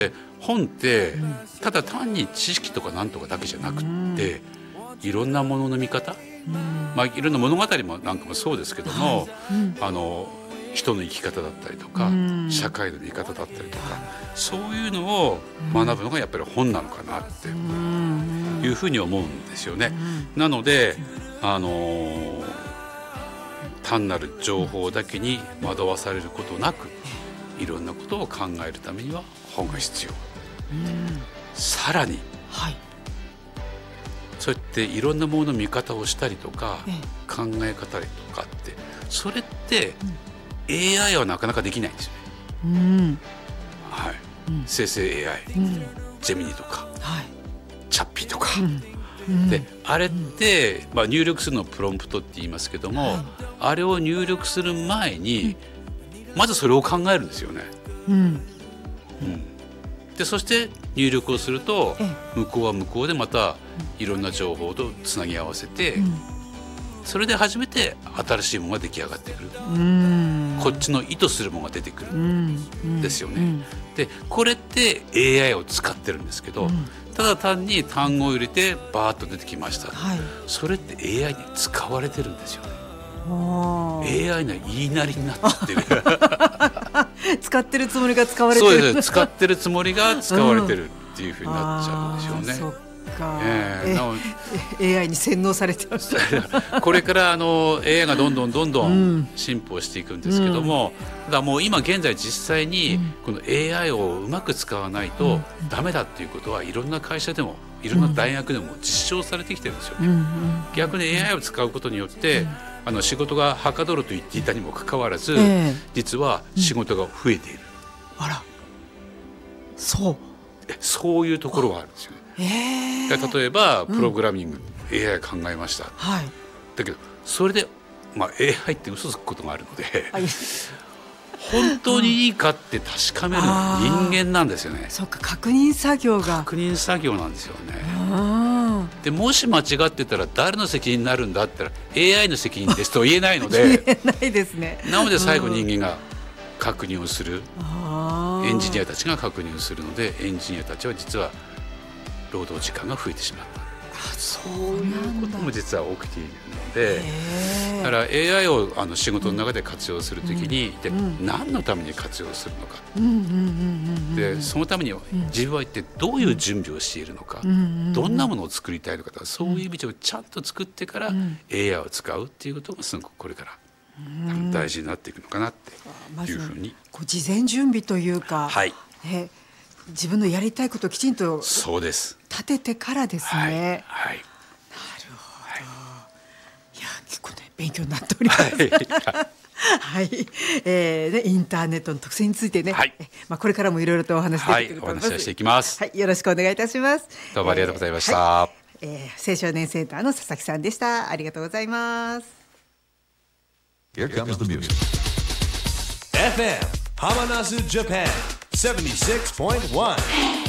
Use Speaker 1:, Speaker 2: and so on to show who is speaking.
Speaker 1: 本ってただ単に知識とかなんとかだけじゃなくって、いろんなものの見方、いろんな物語もなんかもそうですけども、人の生き方だったりとか、社会の見方だったりとか、そういうのを学ぶのがやっぱり本なのかなっていうふうに思うんですよね。なので単なる情報だけに惑わされることなく、いろんなことを考えるためには本が必要。さらに、そうやっていろんなものの見方をしたりとか、考え方とかって、それって、AI はなかなかできないんですよね。生成 AI、ジェミニとか、チャッピーとか、であれって、入力するのをプロンプトって言いますけども、あれを入力する前に、まずそれを考えるんですよね。でそして入力をすると、向こうは向こうでまたいろんな情報とつなぎ合わせて、それで初めて新しいものが出来上がってくる。こっちの意図するものが出てくるんですよね。でこれって AI を使ってるんですけど、ただ単に単語を入れてバーッと出てきました、それって AI に使われてるんですよね。AI の言いなりになってる
Speaker 2: 使ってるつもりが使われてる。
Speaker 1: そうです、使ってるつもりが使われてるっていうふうになっちゃうんですよね。
Speaker 2: AI に洗脳されてました。
Speaker 1: これから AI がどんどん進歩していくんですけども、ただもう今現在実際にこの AI をうまく使わないとダメだっていうことは、いろんな会社でもいろんな大学でも実証されてきてるんですよね。逆に AI を使うことによって仕事がはかどると言っていたにもかかわらず、実は仕事が増えている。
Speaker 2: あら、
Speaker 1: そういうところがあるんですよね。例えばプログラミング、AI 考えました、だけどそれで、AI って嘘つくことがあるので本当にいいかって確かめるのは人間なんですよね。
Speaker 2: そうか、確認作業
Speaker 1: なんですよね。でもし間違ってたら誰の責任になるんだって言ったら AI の責任ですと言えないので
Speaker 2: 言えないですね。
Speaker 1: なので最後人間が確認をする、エンジニアたちが確認をするので、エンジニアたちは実は労働時間が増えてしまった。そういうことも実は起きているので、だから AI を仕事の中で活用するときに、何のために活用するのか、でそのために自分は一体どういう準備をしているのか、どんなものを作りたいのかとか、そういう道をちゃんと作ってから AI を使うっていうことがすごくこれから大事になっていくのかなっていうふうに、
Speaker 2: 事前準備というか、自分のやりたいことをきちんと立ててからですね。なるほど。いや、結構ね、勉強になっております。インターネットの特性についてね、これからもいろいろとお話出てくると思います。
Speaker 1: お話をしていきます。
Speaker 2: よろしくお願いいたします。
Speaker 1: どうもありがとうございました。
Speaker 2: 青少年センターの佐々木さんでした。ありがとうございます。
Speaker 3: Here comes the music. FM Hamanasu Japan 76.1